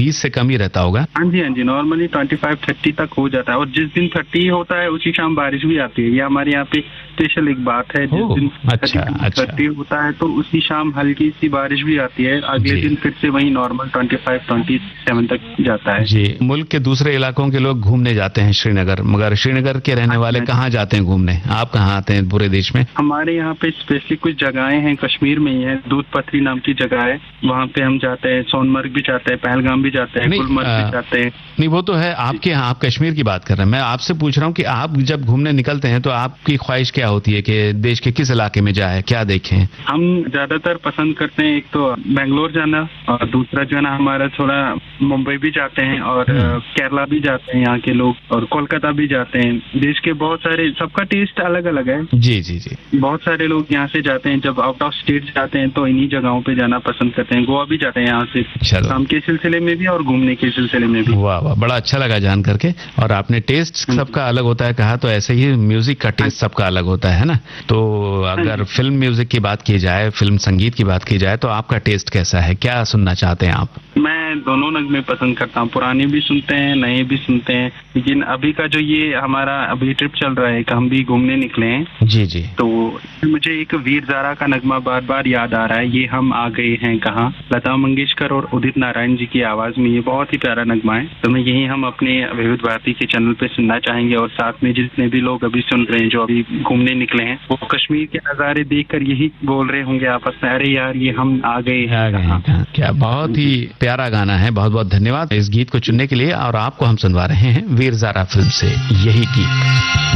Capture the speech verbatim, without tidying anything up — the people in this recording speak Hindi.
बीस से कम ही रहता होगा। हाँ जी, हाँ जी, नॉर्मली ट्वेंटी फाइव थर्टी तक हो जाता है और जिस दिन थर्टी होता है उसी शाम बारिश भी आती है। ये हमारे यहाँ पे स्पेशल एक बात है, जिस दिन अच्छा, अच्छा। थर्टी होता है तो उसी शाम हल्की सी बारिश भी आती है, अगले दिन फिर से वही normal twenty five twenty seven तक जाता है। जी, मुल्क के दूसरे इलाकों के लोग घूमने जाते हैं श्रीनगर, मगर श्रीनगर के रहने वाले कहाँ जाते हैं घूमने? आप कहाँ आते हैं पूरे देश में? हमारे यहाँ पे स्पेशली कुछ जगहें हैं, कश्मीर में ही है, दूध पथरी नाम की जगह है, वहाँ पे हम जाते हैं। सोनमर्ग भी जाते हैं, पहलगाम भी जाते हैं, गुलमर्ग भी जाते हैं। नहीं, वो तो है आपके यहाँ, आप कश्मीर की बात कर रहे हैं। मैं आपसे पूछ रहा हूँ कि आप जब घूमने निकलते हैं तो आपकी ख्वाहिश क्या होती है कि देश के किस इलाके में जाए, क्या देखें? हम ज्यादातर पसंद करते हैं एक तो बेंगलोर जाना और दूसरा जो है ना हमारा थोड़ा मुंबई भी जाते हैं और केरला भी जाते हैं यहाँ के लोग, और कोलकाता भी जाते हैं। देश के बहुत सारे, सबका टेस्ट अलग अलग है। जी जी जी। बहुत सारे लोग यहाँ से जाते हैं, जब आउट ऑफ स्टेट जाते हैं तो इन्हीं जगहों पे जाना पसंद करते हैं। गोवा भी जाते हैं यहाँ से, काम के सिलसिले में भी और घूमने के सिलसिले में भी। वाह वाह, बड़ा अच्छा लगा जान करके। और आपने टेस्ट सबका अलग होता है कहा, तो ऐसे ही म्यूजिक का टेस्ट सबका अलग होता है ना। तो अगर फिल्म म्यूजिक की बात की जाए, फिल्म संगीत की बात की जाए, तो आपका टेस्ट कैसा है? क्या सुनना चाहते हैं आप? मैं दोनों नगमे पसंद करता हूँ, पुराने भी सुनते हैं, नए भी सुनते हैं, लेकिन अभी का जो ये हमारा अभी ट्रिप चल रहा है कि हम भी घूमने निकले हैं, जी जी, तो मुझे एक वीर ज़ारा का नगमा बार बार याद आ रहा है, ये हम आ गए हैं कहाँ, लता मंगेशकर और उदित नारायण जी की आवाज में। ये बहुत ही प्यारा नगमा है, तो मैं यही हम अपने विविध भारती के चैनल पे सुनना चाहेंगे। और साथ में जितने भी लोग अभी सुन रहे हैं, जो अभी घूमने निकले हैं, वो कश्मीर के नज़ारे देखकर यही बोल रहे होंगे आपस में, अरे यार ये हम आ गए हैं। क्या बहुत ही प्यारा गाना है। बहुत बहुत धन्यवाद इस गीत को चुनने के लिए। और आपको हम सुनवा रहे हैं वीर ज़ारा फिल्म से यही गीत।